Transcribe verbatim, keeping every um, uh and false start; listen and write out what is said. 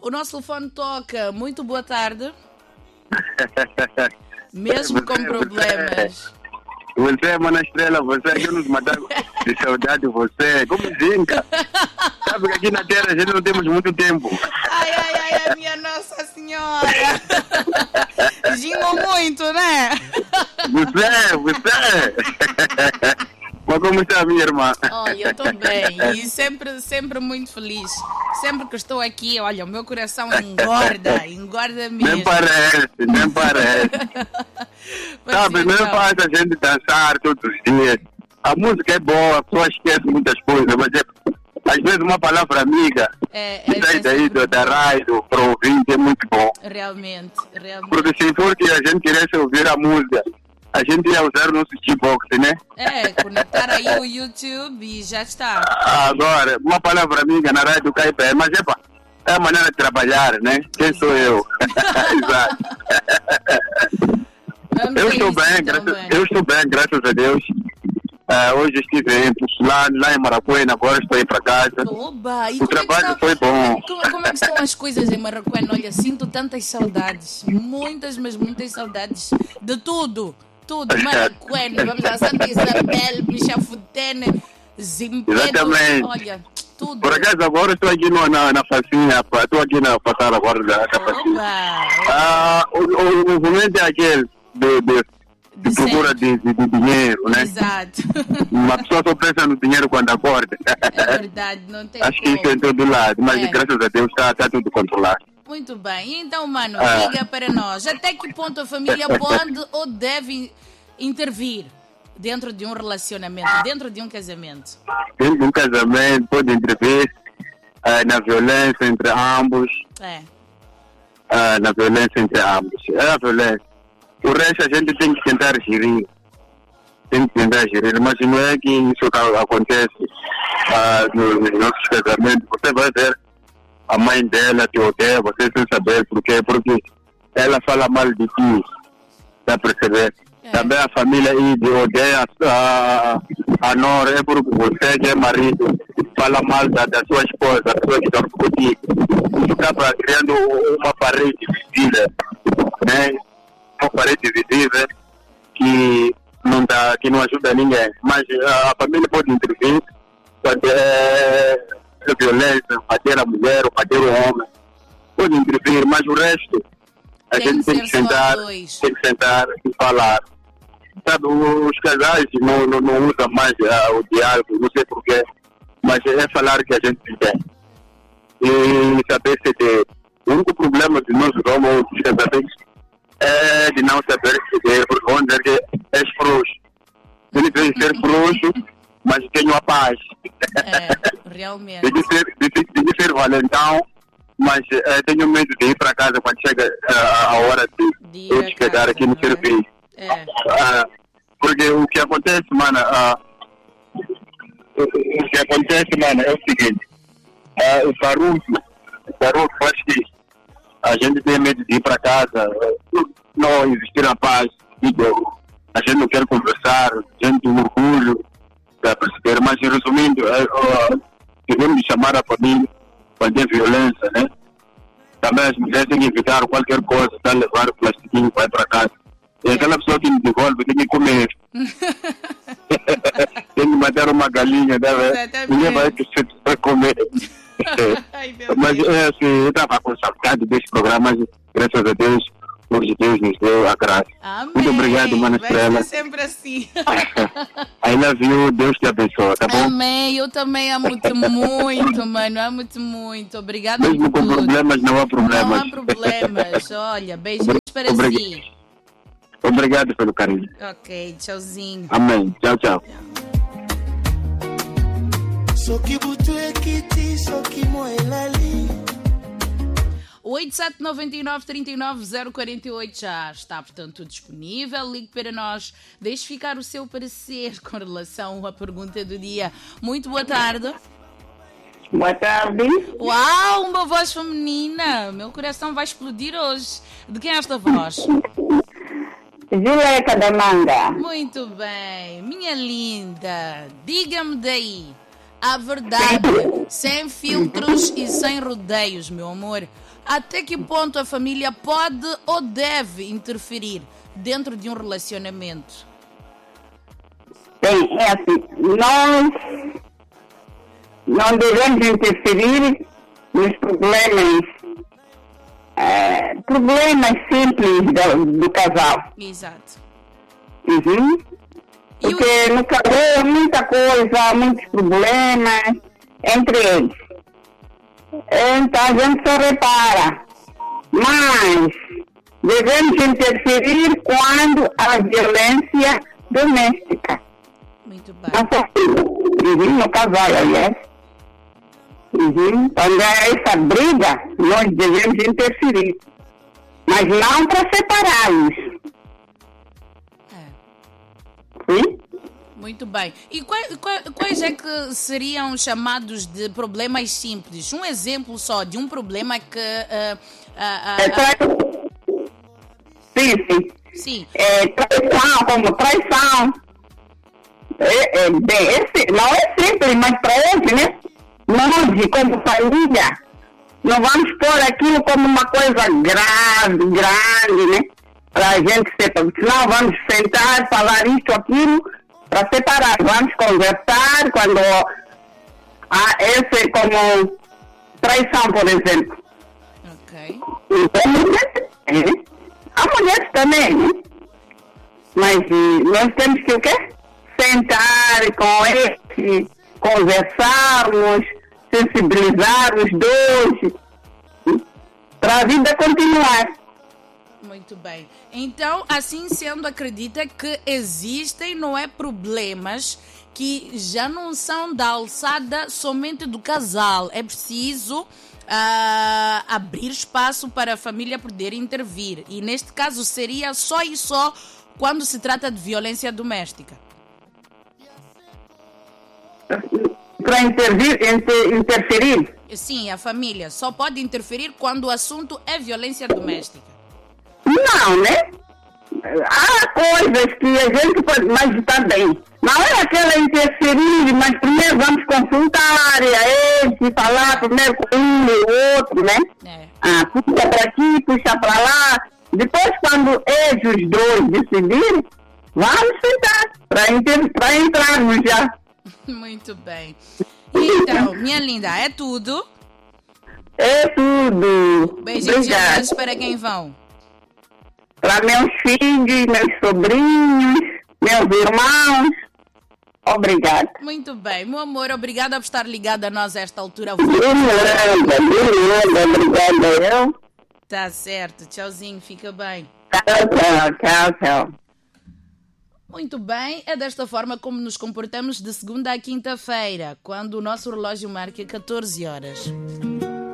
o nosso telefone toca. Muito boa tarde. Mesmo com problemas. Você é uma estrela, você que nos matar de saudade de você. Como zinca. Sabe que aqui na Terra a gente não temos muito tempo. Ai, ai, ai, a minha Nossa Senhora. Gingo muito, né? Você, você. Mas como está, minha irmã? Olha, eu estou bem e sempre, sempre muito feliz. Sempre que estou aqui, olha, o meu coração engorda, engorda mesmo. Nem parece, nem parece. Sabe, não é fácil a gente dançar todos os dias. A música é boa, a pessoa esquece muitas coisas, mas é, às vezes uma palavra amiga é, que sai daí do, da rádio para o ouvinte é muito bom. Realmente, realmente. Porque se for que a gente quisesse ouvir a música, a gente ia usar o nosso G-Box, né? É, conectar aí o YouTube e já está. Agora, uma palavra amiga na rádio cai bem, mas é, pá, é a maneira de trabalhar, né? Quem sou eu? Exato. Eu estou bem, graças, eu estou bem, graças a Deus. Uh, hoje estive em lá, lá em Maracuena, agora estou aí para casa. Oba, e o trabalho é está, foi bom. Como, como é que estão as coisas em Maracuena? Olha, sinto tantas saudades, muitas, mas muitas saudades de tudo. Tudo, Maracuena, vamos a Santa Isabel, Bichafutene, Zimpedo, exatamente. Olha, tudo. Por acaso agora estou aqui no, na, na facinha, estou aqui na passada agora da, da facinha. Ah, o, o movimento é aquele de, de, de procura de, de, de dinheiro, né? Exato. Uma pessoa só pensa no dinheiro quando acorda. É verdade, não tem Acho como. que isso é em todo lado, mas é. graças a Deus está tá tudo controlado. Muito bem, então, mano, ah. diga para nós, até que ponto a família pode ou deve intervir dentro de um relacionamento, dentro de um casamento? Dentro de um casamento pode intervir uh, na violência entre ambos, é. uh, na violência entre ambos, é a violência. O resto a gente tem que tentar gerir, tem que tentar gerir, mas não é que isso acontece uh, nos nossos casamentos. Você vai ver a mãe dela te odeia, você sem saber por quê, porque ela fala mal de ti, dá para perceber? É. Também a família aí odeia a, a nora, é porque você que é marido, fala mal da, da sua esposa, da pessoa que dorme contigo. Isso acaba criando uma parede visível, né? Uma parede visível que não, dá, que não ajuda ninguém. Mas a família pode intervir, pode é, violência, bater a mulher ou bater o homem, pode intervir, mas o resto a tem gente tem que sentar, tem que sentar e falar. Sabe, os casais não, não, não usam mais uh, o diálogo, não sei porquê, mas é falar que a gente tem. E saber ceder. O único problema de nós homens, dos casamentos, é de não saber ceder, porque vão dizer que és frouxo. Ele tem que ser frouxo, mas tenho a paz. É, realmente. Tem que ser, tem que, tem que ser valentão, mas uh, tenho medo de ir para casa quando chega uh, a hora de, de eu chegar aqui no serviço. É. Uh, porque o que acontece, mano, uh, o, o que acontece, mano, é o seguinte, uh, o barulho, o barulho faz que a gente tem medo de ir para casa, uh, não existir a paz, a gente não quer conversar, a gente tem orgulho para perceber, mas resumindo, uh, uh, devemos chamar a família quando tem violência, né? Também as mulheres têm que evitar qualquer coisa, tá levar o plastiquinho para ir para casa. E aquela pessoa que me devolve tem que comer. Tem que matar uma galinha, né? Ninguém vai precisar comer. Ai, mas é assim, eu estava com saudade deste programa, mas graças a Deus, hoje Deus nos deu a graça. Amém. Muito obrigado, Mana Estrela. Vai ser sempre assim. I love you, Deus te abençoe, tá bom? Amém, eu também amo-te muito, mano, amo-te muito. Obrigada por Mesmo com tudo. problemas, não há problemas. Não há problemas, olha, beijinhos para Obrigado. si. Obrigado pelo carinho. Ok, tchauzinho. Amém. Tchau, tchau. oito sete nove nove, três nove zero quatro oito já está, portanto, disponível. Ligue para nós, deixe ficar o seu parecer com relação à pergunta do dia. Muito boa tarde. Boa tarde. Uau, uma voz feminina. Meu coração vai explodir hoje. De quem é esta voz? Juleca da Manga. Muito bem, minha linda. Diga-me daí. A verdade, sem filtros e sem rodeios, meu amor. Até que ponto a família pode ou deve interferir dentro de um relacionamento? Bem, é assim, nós não devemos interferir nos problemas, é, problemas simples do, do casal. Exato. Uhum. Porque o... no casal há muita coisa, muitos problemas entre eles. Então a gente só repara. Mas devemos interferir quando há violência doméstica. Muito bem. Uhum, no casal, aliás. Uhum. Quando há essa briga, nós devemos interferir. Mas não para separá-los. É. Sim? Muito bem. E quais, quais, quais é que seriam chamados de problemas simples? Um exemplo só de um problema que... Uh, uh, uh, é trai... Sim, sim. Sim. É, traição, como traição. É, é, bem, esse, não é simples, mas para eles, né? Nós, como família, não vamos pôr aquilo como uma coisa grave, grande, né? Para a gente separar. Senão vamos sentar, falar isso, aquilo, para separar. Vamos conversar quando há esse como traição, por exemplo. Ok. Então, é, há mulheres também, né? Mas nós temos que o quê? Sentar com eles, conversarmos, sensibilizar os dois, para a vida continuar. Muito bem. Então, assim sendo, acredita que existem, não é, problemas que já não são da alçada somente do casal. É preciso uh, abrir espaço para a família poder intervir. E neste caso seria só e só quando se trata de violência doméstica. Para intervir, inter, interferir? Sim, a família só pode interferir quando o assunto é violência doméstica. Não, né? Há coisas que a gente pode, mas está bem. Não é aquela interferir, mas primeiro vamos consultar a eles e falar primeiro com um e o outro, né? É. Ah, puxa para aqui, puxa para lá. Depois, quando eles os dois decidirem, vamos sentar para inter, para entrarmos já. Muito bem. Então, minha linda, é tudo? É tudo. Beijinhos e abraços para quem vão? Para meus filhos, meus sobrinhos, meus irmãos. Obrigada. Muito bem. Meu amor, obrigada por estar ligada a nós a esta altura. De nada, de nada. Obrigada, eu. Tá certo. Tchauzinho. Fica bem. Tchau, tchau, tchau, tchau. Muito bem, é desta forma como nos comportamos de segunda a quinta-feira, quando o nosso relógio marca catorze horas.